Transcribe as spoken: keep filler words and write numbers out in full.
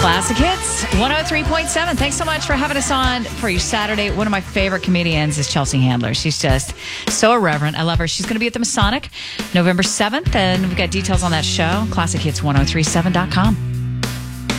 Classic Hits, one oh three point seven. Thanks so much for having us on for your Saturday. One of my favorite comedians is Chelsea Handler. She's just so irreverent. I love her. She's going to be at the Masonic November seventh, and we've got details on that show. classic hits ten thirty-seven dot com.